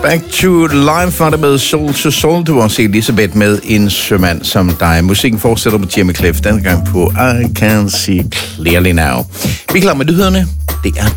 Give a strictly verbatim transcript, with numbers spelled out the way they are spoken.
Back to Life var det med Soul to Soul. Du har også Elisabeth med En sømand som dig. Musikken fortsætter med Jimmy Cliff, denne gang på I Can See Clearly Now. Vi er klar med nyhederne. Det er